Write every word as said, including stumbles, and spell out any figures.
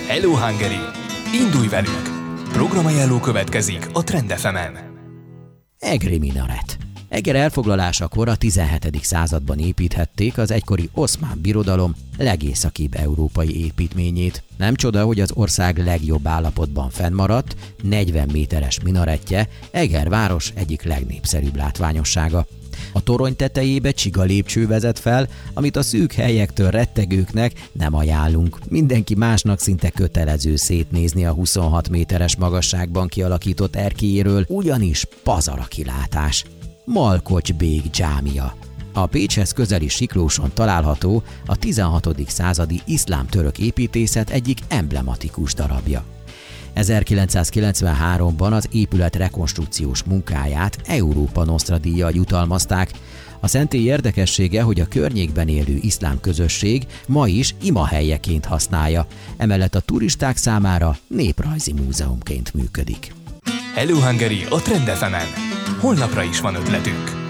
Hello Hungary! Indulj velünk! Programajánló következik a Trend ef emen. Egri minaret. Eger elfoglalásakor a tizenhetedik században építhették az egykori Oszmán Birodalom legészakibb európai építményét. Nem csoda, hogy az ország legjobb állapotban fennmaradt, negyven méteres minaretje Eger város egyik legnépszerűbb látványossága. A torony tetejébe csiga lépcső vezet fel, amit a szűk helyektől rettegőknek nem ajánlunk. Mindenki másnak szinte kötelező szétnézni a huszonhat méteres magasságban kialakított erkélyéről, ugyanis pazar a kilátás. Malkocs bég dzsámia. A Pécshez közeli Siklóson található a tizenhatodik századi iszlám-török építészet egyik emblematikus darabja. ezerkilencszázkilencvenháromban az épület rekonstrukciós munkáját Európa Nostra díjjal jutalmazták. A szentély érdekessége, hogy a környékben élő iszlám közösség ma is imahelyeként használja, emellett a turisták számára néprajzi múzeumként működik. Hello Hungary a Trend ef emen. Holnapra is van ötletünk.